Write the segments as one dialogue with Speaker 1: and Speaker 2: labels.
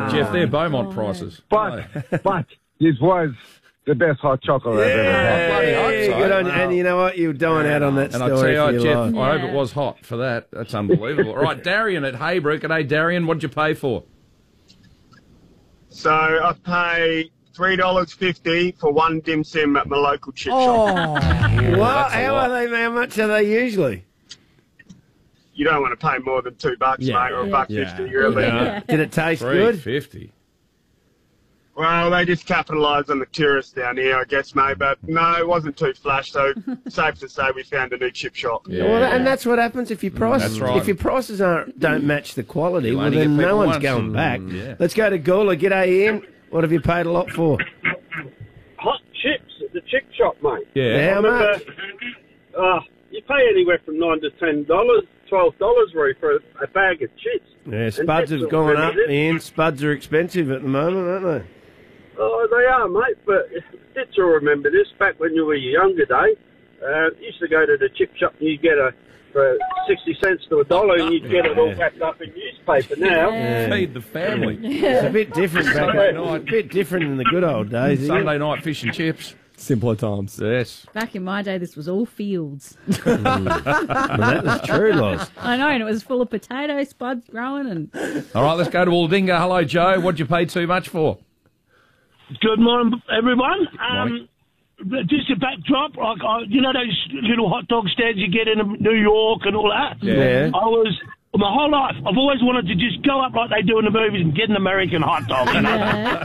Speaker 1: Jeff, they're Beaumont prices.
Speaker 2: But this was the best hot chocolate I've ever had.
Speaker 1: Bloody hope so.
Speaker 3: Good on you. And you know what? You're dying out on that
Speaker 1: And
Speaker 3: story.
Speaker 1: I tell you,
Speaker 3: for your
Speaker 1: Jeff,
Speaker 3: life.
Speaker 1: I hope it was hot for that. That's unbelievable. All right, Darian at Haybrook. G'day, Darian. What'd you pay for?
Speaker 4: So I pay $3.50 for one dim sum at my local chip shop.
Speaker 3: Well, how much are they usually?
Speaker 4: You don't want to pay more than $2, mate, or $1.50. Really.
Speaker 3: Did it taste good?
Speaker 1: $3.50.
Speaker 4: Well, they just capitalise on the tourists down here, I guess, mate. But no, it wasn't too flash, so safe to say we found a new chip shop.
Speaker 3: Yeah. Well, and that's what happens if your prices
Speaker 1: That's right.
Speaker 3: if your prices don't match the quality.
Speaker 1: You'll
Speaker 3: Well,
Speaker 1: only
Speaker 3: then
Speaker 1: get
Speaker 3: no
Speaker 1: people
Speaker 3: one's
Speaker 1: once
Speaker 3: going
Speaker 1: and-
Speaker 3: back.
Speaker 1: yeah.
Speaker 3: Let's go to Gula. G'day, Ian. What have you paid a lot for?
Speaker 5: Hot chips at the chip shop, mate.
Speaker 1: Yeah.
Speaker 3: How much?
Speaker 5: You pay anywhere from $9 to $10, $12, Roy, for a bag of chips.
Speaker 3: Yeah, spuds have gone up, Ian. Spuds are expensive at the moment, aren't they?
Speaker 5: Oh, they are, mate, but did you remember this? Back when you were younger day, you used to go to the chip shop and you'd get for 60 cents to $1 and you'd get it all wrapped up in newspaper. Now,
Speaker 1: Feed the family.
Speaker 3: It's a bit different back then. A bit different in the good old days. isn't it?
Speaker 1: Sunday night fish and chips.
Speaker 6: Simpler times.
Speaker 1: Yes.
Speaker 7: Back in my day, this was all fields.
Speaker 3: Well, that was true, Loz.
Speaker 7: I know, and it was full of potatoes, spuds growing, and
Speaker 1: All right, let's go to Aldinga. Hello, Joe. What'd you pay too much for?
Speaker 8: Good morning, everyone.
Speaker 1: Morning.
Speaker 8: Just a backdrop, like you know those little hot dog stands you get in New York and all that.
Speaker 3: Yeah.
Speaker 8: My whole life, I've always wanted to just go up like they do in the movies and get an American hot dog. You know?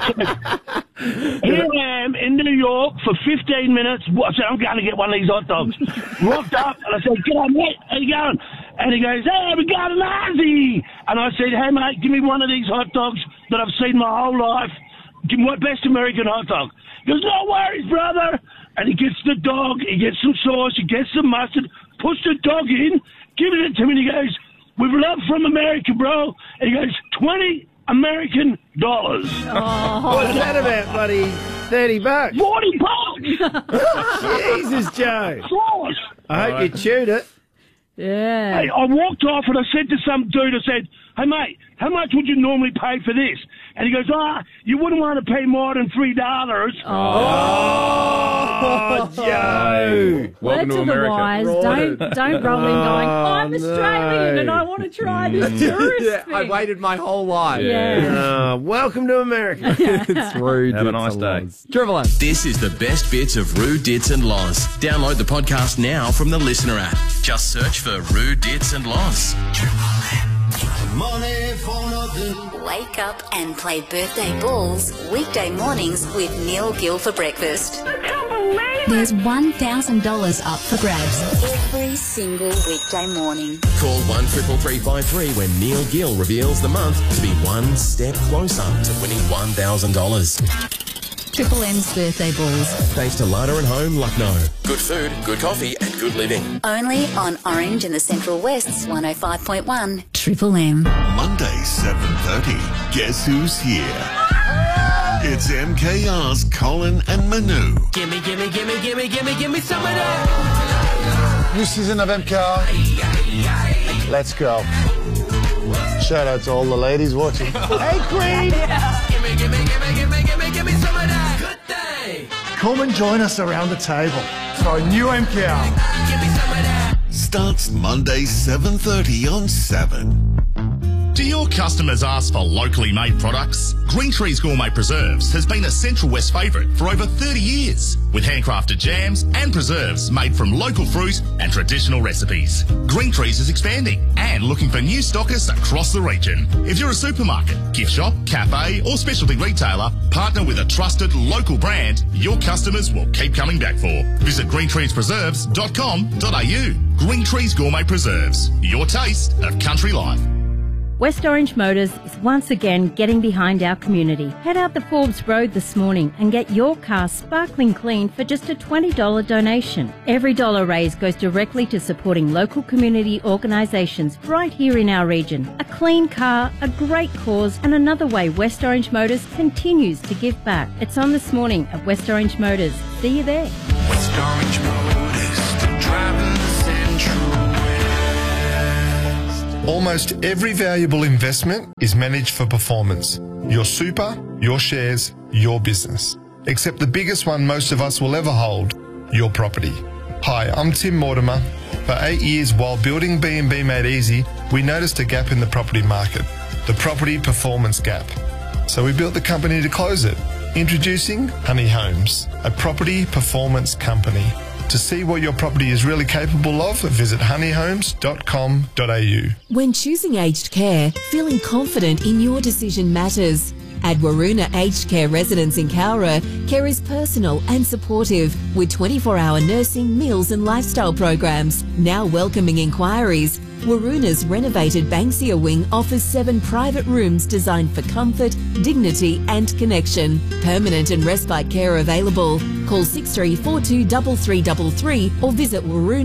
Speaker 8: Here I am in New York for 15 minutes. I said, I'm going to get one of these hot dogs. Walked up and I said, "G'day, mate. How you going?" And he goes, "Hey, we got an Aussie." And I said, "Hey, mate, give me one of these hot dogs that I've seen my whole life. Give me my best American hot dog." He goes, "No worries, brother." And he gets the dog, he gets some sauce, he gets some mustard, puts the dog in, gives it to me, and he goes, "With love from America, bro." And he goes, $20 American dollars.
Speaker 3: What's that about, buddy? $30?
Speaker 8: $40.
Speaker 3: Jesus, Joe.
Speaker 8: Sauce.
Speaker 3: I hope you chewed it.
Speaker 7: yeah.
Speaker 8: Hey, I walked off and I said to some dude, I said, "Hey, mate, how much would you normally pay for this?" And he goes, "You wouldn't want to pay more than $3.
Speaker 3: Oh, Joe.
Speaker 1: Welcome to
Speaker 7: Words of the
Speaker 1: America.
Speaker 7: wise. Don't roll in going, "I'm Australian and I want to try this tourist thing."
Speaker 6: I waited my whole life.
Speaker 7: Yeah.
Speaker 3: Welcome to America.
Speaker 6: It's rude.
Speaker 1: Have a nice day.
Speaker 6: Triple M.
Speaker 9: This is the best bits of Rue Dits and Loz. Download the podcast now from the Listener app. Just search for Rue Dits and Loz.
Speaker 10: Wake up and play birthday balls weekday mornings with Neil Gill for breakfast. There's $1,000 up for grabs every single weekday morning.
Speaker 9: Call 133353 when Neil Gill reveals the month to be one step closer to winning $1,000.
Speaker 10: Triple M's birthday balls.
Speaker 9: Thanks to Larder and Home, Lucknow. Good food, good coffee, and good living.
Speaker 10: Only on Orange and the Central West's 105.1 Triple M.
Speaker 11: Monday, 7:30. Guess who's here? It's MKR's Colin and Manu.
Speaker 9: Gimme some of that.
Speaker 12: New season of MKR. Let's go. Shout out to all the ladies watching. Hey, Queen!
Speaker 9: Gimme some of that. Good day.
Speaker 12: Come and join us around the table for a new MKR.
Speaker 9: Gimme some of that.
Speaker 11: Starts Monday, 7:30 on 7.
Speaker 13: Do your customers ask for locally made products? Green Trees Gourmet Preserves has been a Central West favourite for over 30 years, with handcrafted jams and preserves made from local fruit and traditional recipes. Green Trees is expanding and looking for new stockists across the region. If you're a supermarket, gift shop, cafe or specialty retailer, partner with a trusted local brand your customers will keep coming back for. Visit greentreespreserves.com.au. Green Trees Gourmet Preserves, your taste of country life.
Speaker 7: West Orange Motors is once again getting behind our community. Head out the Forbes Road this morning and get your car sparkling clean for just a $20 donation. Every dollar raised goes directly to supporting local community organisations right here in our region. A clean car, a great cause, and another way West Orange Motors continues to give back. It's on this morning at West Orange Motors. See you there.
Speaker 9: West Orange Motors, driving the Central West.
Speaker 14: Almost every valuable investment is managed for performance. Your super, your shares, your business. Except the biggest one most of us will ever hold, your property. Hi, I'm Tim Mortimer. For 8 years while building B&B Made Easy, we noticed a gap in the property market, the property performance gap. So we built the company to close it. Introducing Honey Homes, a property performance company. To see what your property is really capable of, visit honeyhomes.com.au.
Speaker 15: When choosing aged care, feeling confident in your decision matters. At Waroona Aged Care Residence in Cowra, care is personal and supportive with 24-hour nursing, meals and lifestyle programs. Now welcoming inquiries, Waroona's renovated Banksia wing offers 7 private rooms designed for comfort, dignity and connection. Permanent and respite care available. Call 6342 3333 or visit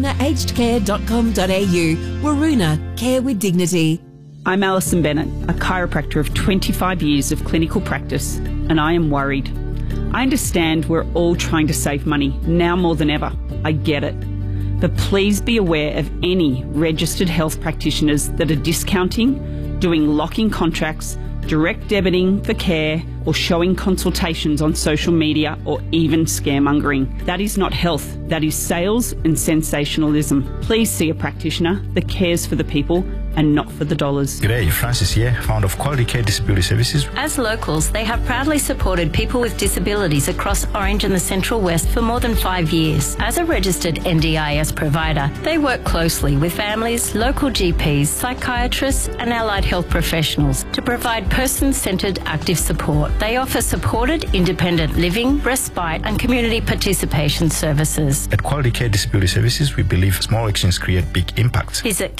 Speaker 15: waroonaagedcare.com.au. Waroona, care with dignity.
Speaker 16: I'm Alison Bennett, a chiropractor of 25 years of clinical practice, and I am worried. I understand we're all trying to save money, now more than ever. I get it. But please be aware of any registered health practitioners that are discounting, doing lock-in contracts, direct debiting for care, or showing consultations on social media, or even scaremongering. That is not health. That is sales and sensationalism. Please see a practitioner that cares for the people and not for the dollars.
Speaker 17: G'day, Francis here, founder of Quality Care Disability Services.
Speaker 7: As locals, they have proudly supported people with disabilities across Orange and the Central West for more than 5 years. As a registered NDIS provider, they work closely with families, local GPs, psychiatrists and allied health professionals to provide person-centred active support. They offer supported independent living, respite and community participation services.
Speaker 17: At Quality Care Disability Services, we believe small actions create big impacts.
Speaker 7: Visit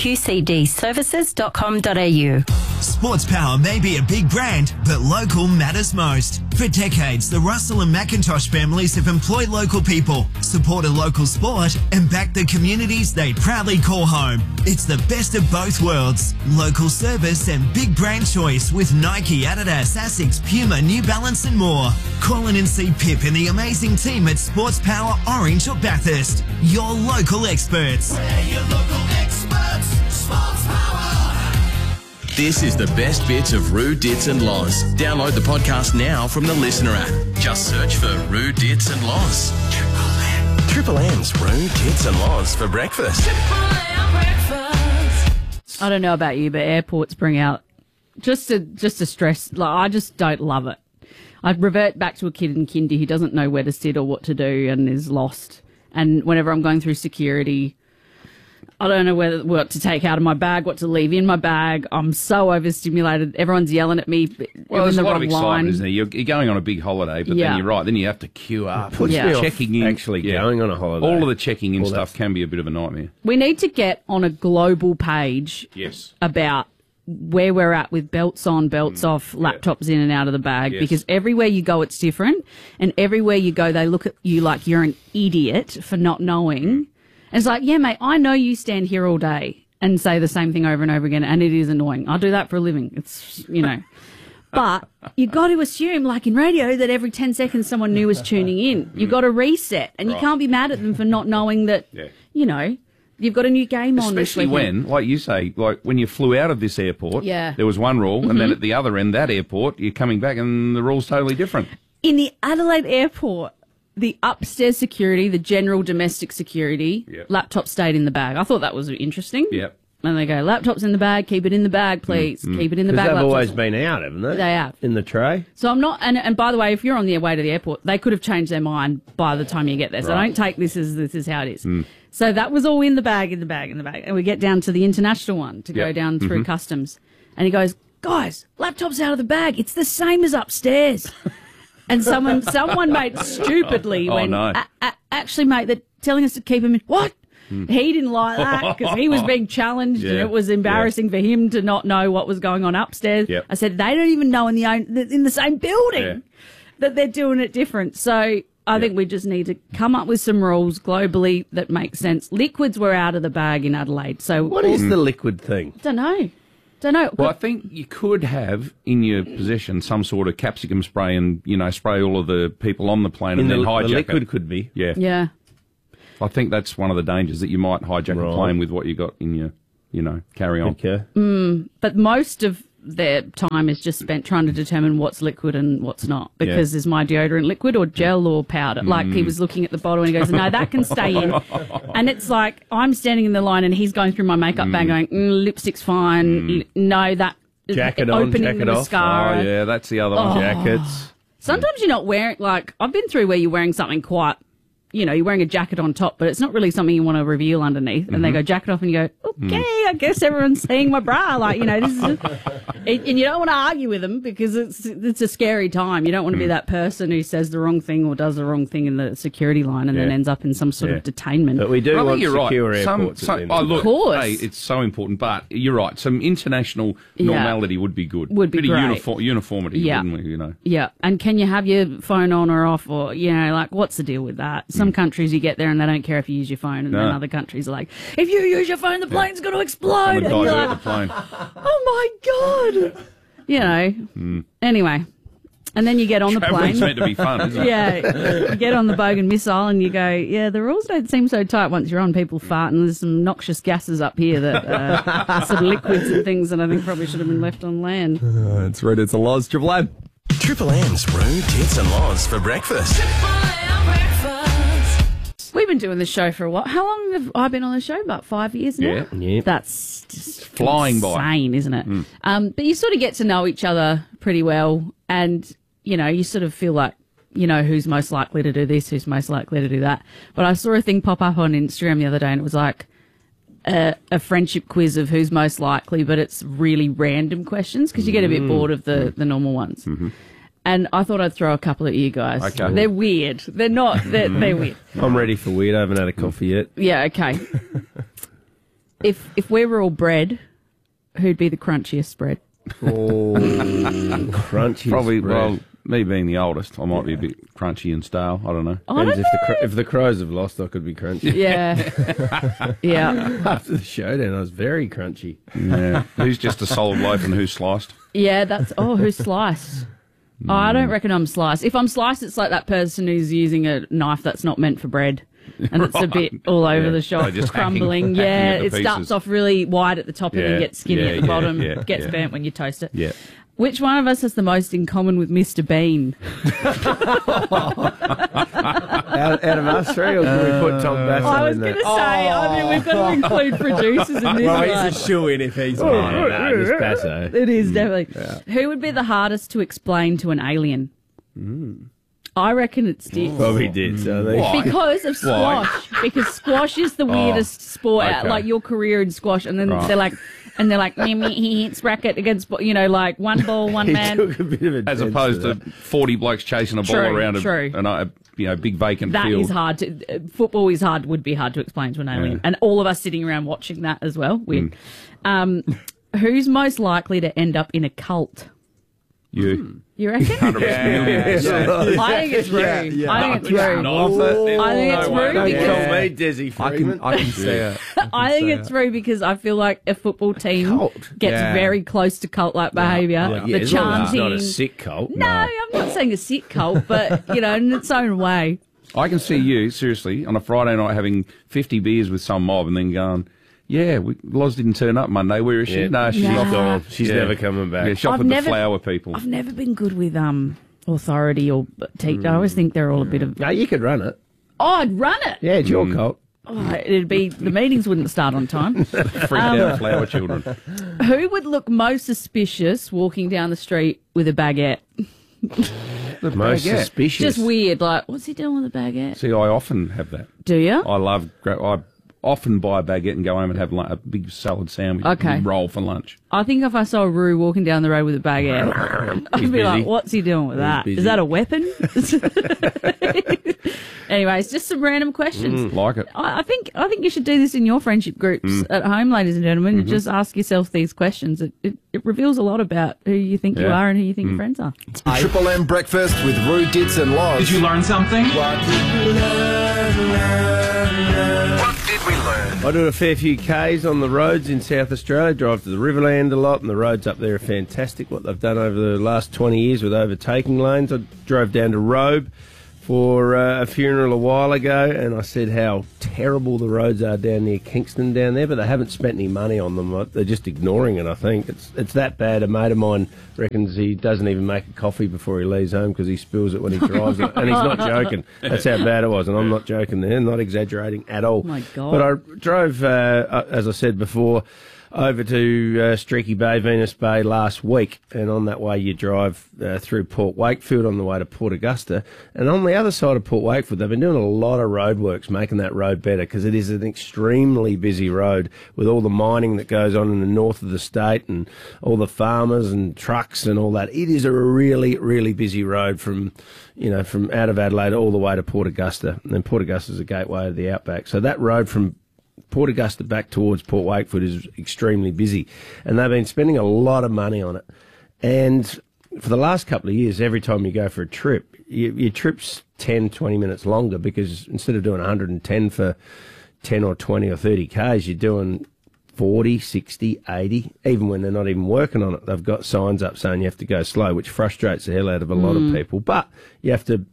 Speaker 7: qcdservices.com.au.
Speaker 18: Sports Power may be a big brand, but local matters most. For decades, the Russell and McIntosh families have employed local people, supported local sport, and backed the communities they proudly call home. It's the best of both worlds. Local service and big brand choice with Nike, Adidas, Asics, Puma, New Balance and more. Call in and see Pip and the amazing team at Sports Power Orange or Bathurst. Your local experts.
Speaker 11: We're your local experts. Sports Power.
Speaker 9: This is the best bits of Roo, Dits and Loz. Download the podcast now from the Listener app. Just search for Roo, Dits and Loz. Triple M's Roo, Dits and Loz for breakfast.
Speaker 19: I don't know about you, but airports bring out just a stress. Like, I just don't love it. I revert back to a kid in kindy who doesn't know where to sit or what to do and is lost. And whenever I'm going through security, I don't know what to take out of my bag, what to leave in my bag. I'm so overstimulated. Everyone's yelling at me.
Speaker 1: Well, there's a lot of excitement,
Speaker 19: line.
Speaker 1: isn't there? You're going on a big holiday, but then you're right. Then you have to queue up.
Speaker 3: Checking in. Actually going on a holiday.
Speaker 1: All of the checking in stuff can be a bit of a nightmare.
Speaker 19: We need to get on a global page about where we're at with belts on, belts off, laptops in and out of the bag, because everywhere you go it's different, and everywhere you go they look at you like you're an idiot for not knowing. And it's like, yeah, mate, I know you stand here all day and say the same thing over and over again, and it is annoying. I do that for a living. It's, But you got to assume, like in radio, that every 10 seconds someone new is tuning in. You've got to reset, and you can't be mad at them for not knowing that, you've got a new game on.
Speaker 1: Especially when, like you say, like when you flew out of this airport, there was one rule, and then at the other end, that airport, you're coming back and the rule's totally different.
Speaker 19: In the Adelaide airport, the upstairs security, the general domestic security, laptop stayed in the bag. I thought that was interesting.
Speaker 1: Yep.
Speaker 19: And they go, laptops in the bag, keep it in the bag, please. Keep it in the bag.
Speaker 3: They've
Speaker 19: laptops.
Speaker 3: always been out, haven't they?
Speaker 19: They have.
Speaker 3: In the tray.
Speaker 19: So I'm not, and by the way, if you're on their way to the airport, they could have changed their mind by the time you get there. So don't take this as this is how it is. So that was all in the bag. And we get down to the international one to go down through customs. And he goes, guys, laptop's out of the bag. It's the same as upstairs. And someone, mate, stupidly went, actually, mate, they're telling us to keep him in. What? He didn't like that because he was being challenged and it was embarrassing for him to not know what was going on upstairs. I said, they don't even know in the same building that they're doing it different. So I think we just need to come up with some rules globally that make sense. Liquids were out of the bag in Adelaide. So
Speaker 3: what is the liquid thing?
Speaker 19: Don't know.
Speaker 1: Well, I think you could have in your possession some sort of capsicum spray and, spray all of the people on the plane and then hijack
Speaker 3: the liquid
Speaker 1: it.
Speaker 3: could be.
Speaker 19: Yeah.
Speaker 1: I think that's one of the dangers, that you might hijack a plane with what you got in your carry on.
Speaker 3: Okay.
Speaker 19: But most of their time is just spent trying to determine what's liquid and what's not. Because is my deodorant liquid or gel or powder? Like, he was looking at the bottle and he goes, no, that can stay in. And it's like, I'm standing in the line and he's going through my makeup bag going, lipstick's fine. No, that...
Speaker 3: Jacket on,
Speaker 19: opening
Speaker 3: jacket
Speaker 19: the
Speaker 3: off.
Speaker 19: mascara.
Speaker 1: Oh, yeah, that's the other one.
Speaker 3: Jackets.
Speaker 19: Sometimes you're not wearing, like, I've been through where you're wearing something quite, you're wearing a jacket on top, but it's not really something you want to reveal underneath. And they go, jacket off, and you go, okay, I guess everyone's seeing my bra. Like, this is... and you don't want to argue with them because it's a scary time. You don't want to be that person who says the wrong thing or does the wrong thing in the security line and then ends up in some sort of detainment.
Speaker 3: But we do want secure
Speaker 1: right.
Speaker 3: airports.
Speaker 1: Look,
Speaker 19: of course.
Speaker 1: hey, it's so important, but you're right. Some international normality would be good.
Speaker 19: Would be
Speaker 1: bit
Speaker 19: great.
Speaker 1: Of uniformity, wouldn't we?
Speaker 19: Yeah, and can you have your phone on or off, or like, what's the deal with that? Some countries you get there and they don't care if you use your phone, and then other countries are like, if you use your phone, the plane's going to explode. And you're like,
Speaker 1: the plane.
Speaker 19: Oh my god! Anyway. And then you get on the plane.
Speaker 1: Traveling's meant to be fun, isn't it?
Speaker 19: Yeah, you get on the Bogan missile and you go, the rules don't seem so tight once you're on. People fart and there's some noxious gases up here that some liquids and things that I think probably should have been left on land.
Speaker 6: It's Rude Hits and Loz, Triple M.
Speaker 9: Triple M's Rude Hits and Loz for breakfast.
Speaker 19: We've been doing this show for a while. How long have I been on the show? About 5 years now?
Speaker 3: Yeah.
Speaker 19: That's just
Speaker 1: flying by.
Speaker 19: Insane, isn't it? But you sort of get to know each other pretty well, and, you sort of feel like, who's most likely to do this, who's most likely to do that. But I saw a thing pop up on Instagram the other day, and it was like a friendship quiz of who's most likely, but it's really random questions because you get a bit bored of the normal ones. And I thought I'd throw a couple at you guys.
Speaker 1: Okay.
Speaker 19: They're weird. They're not. They're weird.
Speaker 3: I'm ready for weird. I haven't had a coffee yet.
Speaker 19: Yeah, okay. If we were all bread, who'd be the crunchiest bread?
Speaker 3: Oh, crunchy.
Speaker 1: Probably,
Speaker 3: bread.
Speaker 1: well, me being the oldest, I might be a bit crunchy and stale. I don't know.
Speaker 3: Depends if the Crows have lost, I could be crunchy.
Speaker 19: Yeah. Yeah.
Speaker 3: After the showdown, I was very crunchy.
Speaker 1: Yeah. Who's just a solid loaf and who's sliced?
Speaker 19: Yeah, who's sliced? Oh, I don't reckon I'm sliced. If I'm sliced, it's like that person who's using a knife that's not meant for bread. And it's a bit all over the shop,
Speaker 1: just
Speaker 19: crumbling.
Speaker 1: hacking at the
Speaker 19: It starts
Speaker 1: pieces.
Speaker 19: off really wide at the top and then gets skinny at the bottom. Gets burnt when you toast it.
Speaker 1: Yeah.
Speaker 19: Which one of us has the most in common with Mr. Bean?
Speaker 3: out of us three, or can we put Tom Bassett
Speaker 19: I was
Speaker 3: in
Speaker 19: going
Speaker 3: that?
Speaker 19: to say, we've got to include producers in this
Speaker 3: Well,
Speaker 19: one.
Speaker 3: he's a shoe-in if he's Miss Basso.
Speaker 19: It is, definitely. Who would be the hardest to explain to an alien? I reckon it's Dick.
Speaker 3: Probably did, so they...
Speaker 1: Why?
Speaker 19: Because of squash. Because squash is the weirdest sport,
Speaker 1: okay.
Speaker 19: like your career in squash. And then they're like, he hits racket against, like one ball, one man.
Speaker 3: Took a bit of a
Speaker 1: As opposed to 40 blokes chasing a ball around a big vacant
Speaker 19: That
Speaker 1: field.
Speaker 19: is hard to. Football would be hard to explain to an alien.
Speaker 1: Yeah.
Speaker 19: And all of us sitting around watching that as well. Weird. Who's most likely to end up in a cult?
Speaker 1: You.
Speaker 19: You reckon?
Speaker 1: 100%.
Speaker 19: I think it's Rue. I think it's Rue. I think it's Rue
Speaker 3: Don't
Speaker 19: because
Speaker 3: call me Desi Freeman.
Speaker 6: I can see it.
Speaker 19: I think it's Rue because I feel like a football team gets very close to cult-like behaviour. The
Speaker 3: as long as
Speaker 19: chanting.
Speaker 3: it's not a sick cult.
Speaker 19: No, I'm not saying a sick cult, but in its own way.
Speaker 1: I can see you, seriously, on a Friday night having 50 beers with some mob and then going, Loz didn't turn up Monday. Where is she? No, she's off.
Speaker 3: Gone. She's never coming back.
Speaker 1: Yeah, shop with the flower people.
Speaker 19: I've never been good with authority or I always think they're all a bit of...
Speaker 3: No, you could run it.
Speaker 19: Oh, I'd run it.
Speaker 3: Yeah, it's your cult.
Speaker 19: Oh, it'd be... The meetings wouldn't start on time.
Speaker 1: Freaked out flower children.
Speaker 19: Who would look most suspicious walking down the street with a baguette?
Speaker 3: The most suspicious.
Speaker 19: Just weird, like, what's he doing with a baguette?
Speaker 1: See, I often have that.
Speaker 19: Do you?
Speaker 1: I often buy a baguette and go home and have a big salad sandwich and roll for lunch.
Speaker 19: I think if I saw Rue walking down the road with a baguette, I'd be like, what's he doing with that? Is that a weapon? Anyway, it's just some random questions.
Speaker 1: Like it.
Speaker 19: I think you should do this in your friendship groups at home, ladies and gentlemen. Just ask yourself these questions. It reveals a lot about who you think you are and who you think your friends are.
Speaker 11: Triple M breakfast with Rude Hits and Loz.
Speaker 20: Did you learn something?
Speaker 11: What did we learn?
Speaker 3: I do a fair few Ks on the roads in South Australia, drive to the Riverland a lot, and the roads up there are fantastic, what they've done over the last 20 years with overtaking lanes. I drove down to Robe for a funeral a while ago, and I said how terrible the roads are down near Kingston down there, but they haven't spent any money on them. They're just ignoring it, I think. It's that bad. A mate of mine reckons he doesn't even make a coffee before he leaves home because he spills it when he drives it. And he's not joking. That's how bad it was, and I'm not joking there, not exaggerating at all.
Speaker 19: Oh my God.
Speaker 3: But I drove, as I said before, over to Streaky Bay, Venus Bay last week, and on that way you drive through Port Wakefield on the way to Port Augusta, and on the other side of Port Wakefield they've been doing a lot of roadworks making that road better because it is an extremely busy road with all the mining that goes on in the north of the state and all the farmers and trucks and all that. It is a really, really busy road from out of Adelaide all the way to Port Augusta, and then Port Augusta is a gateway to the outback. So that road from Port Augusta back towards Port Wakefield is extremely busy, and they've been spending a lot of money on it. And for the last couple of years, every time you go for a trip, your trip's 10, 20 minutes longer because instead of doing 110 for 10 or 20 or 30 Ks, you're doing 40, 60, 80, even when they're not even working on it. They've got signs up saying you have to go slow, which frustrates the hell out of a lot of people. But you have to,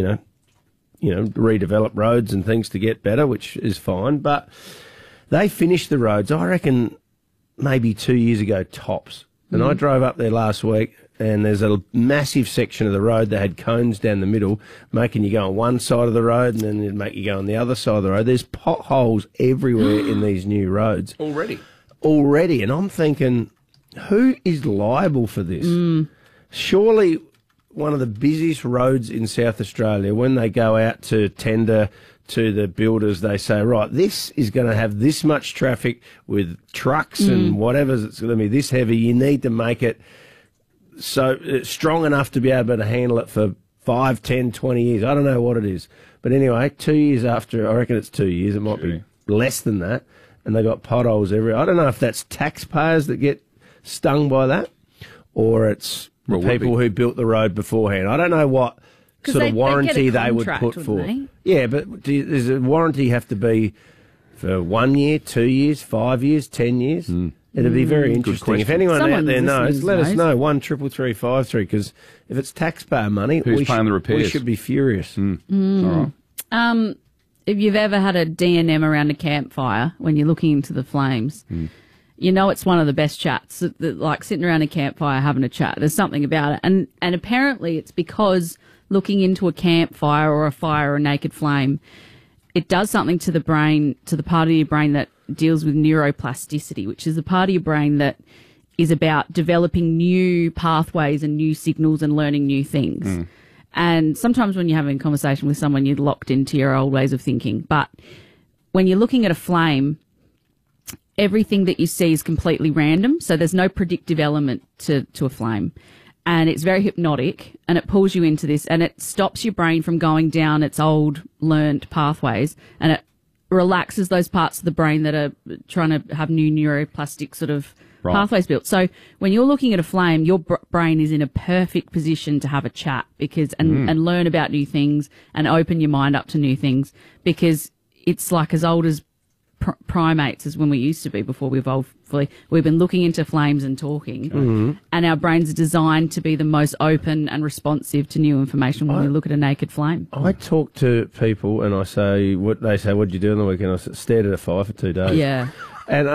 Speaker 3: redevelop roads and things to get better, which is fine. But they finished the roads, I reckon, maybe 2 years ago, tops. And I drove up there last week, and there's a massive section of the road that had cones down the middle, making you go on one side of the road, and then it'd make you go on the other side of the road. There's potholes everywhere in these new roads. Already. And I'm thinking, who is liable for this? Surely one of the busiest roads in South Australia, when they go out to tender to the builders, they say, right, this is going to have this much traffic with trucks and whatever, it's going to be this heavy. You need to make it so strong enough to be able to handle it for 5, 10, 20 years. I don't know what it is. But anyway, 2 years after, I reckon it's 2 years, it might be less than that, and they got potholes everywhere. I don't know if that's taxpayers that get stung by that, or it's the people who built the road beforehand. I don't know what sort of warranty they would put for. Yeah, but does a warranty have to be for 1 year, 2 years, 5 years, 10 years? It'd be very interesting. If anyone out there knows, let us know. 1-333-53, because if it's taxpayer money,
Speaker 1: who's paying the repairs?
Speaker 3: We should be furious.
Speaker 1: All right.
Speaker 19: If you've ever had a D&M around a campfire when you're looking into the flames, you know it's one of the best chats, like sitting around a campfire having a chat. There's something about it. And apparently it's because looking into a campfire or a fire or a naked flame, it does something to the brain, to the part of your brain that deals with neuroplasticity, which is the part of your brain that is about developing new pathways and new signals and learning new things. And sometimes when you're having a conversation with someone, you're locked into your old ways of thinking. But when you're looking at a flame, everything that you see is completely random. So there's no predictive element to a flame. And it's very hypnotic, and it pulls you into this, and it stops your brain from going down its old learnt pathways, and it relaxes those parts of the brain that are trying to have new neuroplastic sort of pathways built. So when you're looking at a flame, your brain is in a perfect position to have a chat and learn about new things and open your mind up to new things, because it's like as old as primates as when we used to be before we evolved fully. We've been looking into flames and talking, and our brains are designed to be the most open and responsive to new information when we look at a naked flame.
Speaker 3: I talk to people and I say, they say, what did you do on the weekend? I stared at a fire for 2 days.
Speaker 19: Yeah.
Speaker 3: And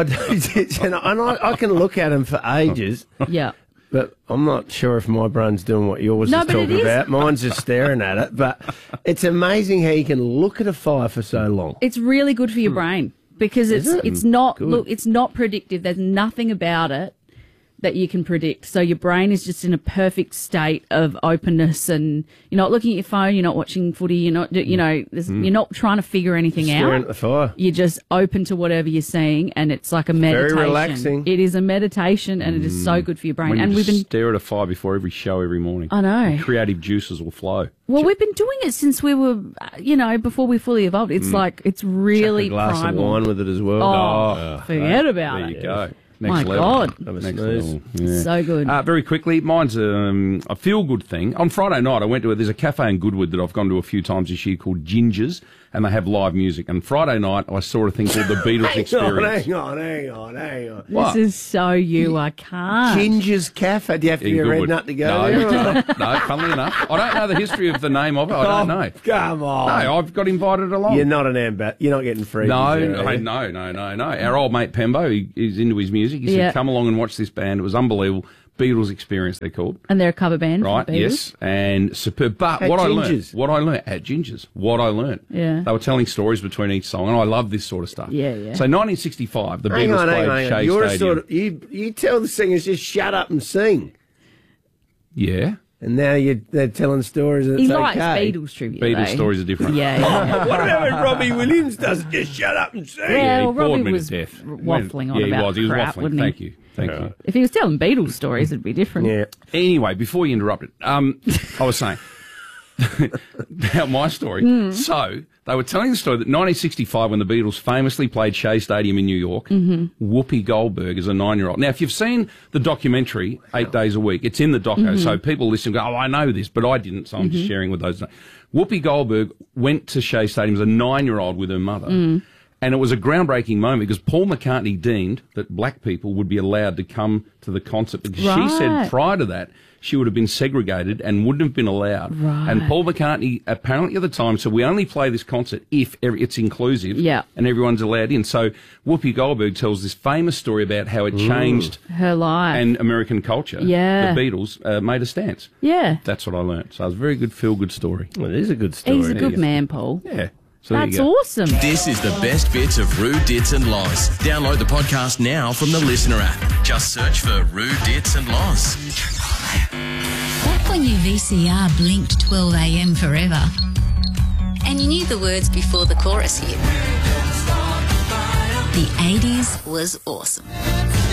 Speaker 3: I can look at them for ages.
Speaker 19: Yeah.
Speaker 3: But I'm not sure if my brain's doing what yours is talking about. Mine's just staring at it. But it's amazing how you can look at a fire for so long.
Speaker 19: It's really good for your brain because it's not predictive. There's nothing about it that you can predict. So your brain is just in a perfect state of openness, and you're not looking at your phone, you're not watching footy, you're not you're not trying to figure anything out.
Speaker 3: Staring at the fire.
Speaker 19: You're just open to whatever you're seeing, and it's like a meditation.
Speaker 3: Very relaxing.
Speaker 19: It is a meditation, and it is so good for your brain.
Speaker 1: And we've been stare at a fire before every show every morning.
Speaker 19: I know.
Speaker 1: Creative juices will flow.
Speaker 19: Well, we've been doing it since we were, before we fully evolved. It's like it's really
Speaker 3: Chuck a glass
Speaker 19: primal.
Speaker 3: of wine with it as well.
Speaker 19: Forget about it.
Speaker 1: There you go.
Speaker 19: My God.
Speaker 3: Next
Speaker 19: level. Yeah. So good.
Speaker 1: Very quickly, mine's a feel-good thing. On Friday night, I went to there's a cafe in Goodwood that I've gone to a few times this year called Ginger's, and they have live music. And Friday night, I saw a thing called the Beatles Experience.
Speaker 3: Hang on.
Speaker 19: This is so you. I can't.
Speaker 3: Ginger's Cafe. Do you have to be a red nut to go there?
Speaker 1: No, funnily enough. I don't know the history of the name of it. I don't know.
Speaker 3: Come on.
Speaker 1: No, I've got invited along.
Speaker 3: You're not an ambassador. You're not getting free.
Speaker 1: No. Our old mate Pembo, he's into his music. He said, come along and watch this band. It was unbelievable. Beatles Experience, they're called.
Speaker 19: And they're a cover band.
Speaker 1: Right,
Speaker 19: for Beatles.
Speaker 1: yes. And superb. But what I learned at Ginger's,
Speaker 19: Yeah.
Speaker 1: they were telling stories between each song, and I love this sort of stuff.
Speaker 19: Yeah.
Speaker 1: So 1965, the Beatles played Shea
Speaker 3: You're
Speaker 1: Stadium.
Speaker 3: You tell the singers just shut up and sing.
Speaker 1: Yeah.
Speaker 3: And now they're telling stories that
Speaker 19: He
Speaker 3: it's
Speaker 19: likes
Speaker 3: okay.
Speaker 19: Beatles trivia.
Speaker 1: Beatles
Speaker 19: though.
Speaker 1: stories are different.
Speaker 19: Yeah.
Speaker 3: What about when Robbie Williams doesn't just shut up and sing?
Speaker 19: Yeah, well,
Speaker 1: he bored
Speaker 19: Robbie
Speaker 1: me to
Speaker 19: was
Speaker 1: death.
Speaker 19: waffling on
Speaker 1: Yeah,
Speaker 19: about
Speaker 1: he was
Speaker 19: crap,
Speaker 1: waffling.
Speaker 19: wouldn't he?
Speaker 1: Thank you.
Speaker 19: If he was telling Beatles stories, it'd be different.
Speaker 3: Yeah.
Speaker 1: Anyway, before you interrupted, I was saying about my story. So they were telling the story that 1965, when the Beatles famously played Shea Stadium in New York, Whoopi Goldberg is a 9-year-old. Now, if you've seen the documentary 8 Days a Week, it's in the doco, so people listen and go, oh, I know this, but I didn't, so I'm just sharing with those. Whoopi Goldberg went to Shea Stadium as a 9-year-old with her mother. And it was a groundbreaking moment because Paul McCartney deemed that black people would be allowed to come to the concert because she said prior to that she would have been segregated and wouldn't have been allowed.
Speaker 19: Right.
Speaker 1: And Paul McCartney apparently at the time said, we only play this concert if it's inclusive and everyone's allowed in. So Whoopi Goldberg tells this famous story about how it changed
Speaker 19: her life
Speaker 1: and American culture.
Speaker 19: Yeah.
Speaker 1: The Beatles made a stance.
Speaker 19: Yeah.
Speaker 1: That's what I learned. So it was a very good feel-good story.
Speaker 3: Well, it is a good story.
Speaker 19: He's a good man, Paul.
Speaker 1: Yeah. So
Speaker 19: that's awesome.
Speaker 9: This is the best bits of Roo, Dits and Loz. Download the podcast now from the Listener app. Just search for Roo, Dits and Loz.
Speaker 10: Back when your VCR blinked 12 a.m. forever, and you knew the words before the chorus hit, the 80s was awesome.